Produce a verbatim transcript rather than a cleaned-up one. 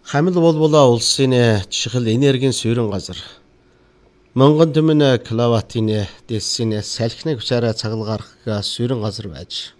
Хамил болболоо улсын чихэл энергийн суурин газар. Монгол түмэн киловаттын дэссийн салхиныг хүчаараа цагал гаргах суурин газар байж.